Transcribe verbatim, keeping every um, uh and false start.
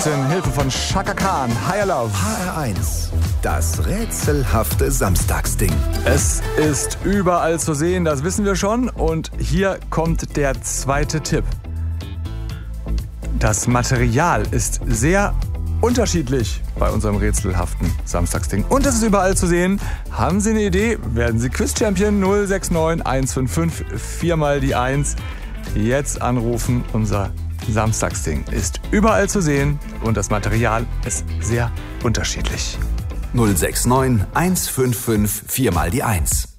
achtzehn, Hilfe von Chaka Khan, Higher Love. H R eins, das rätselhafte Samstagsding. Es ist überall zu sehen, das wissen wir schon. Und hier kommt der zweite Tipp. Das Material ist sehr unterschiedlich bei unserem rätselhaften Samstagsding. Und es ist überall zu sehen. Haben Sie eine Idee? Werden Sie Quiz-Champion? null sechs neun eins fünf fünf vier mal die eins. Jetzt anrufen. Unser Samstagsding ist überall zu sehen und das Material ist sehr unterschiedlich. null sechs neun eins fünf fünf vier mal die eins.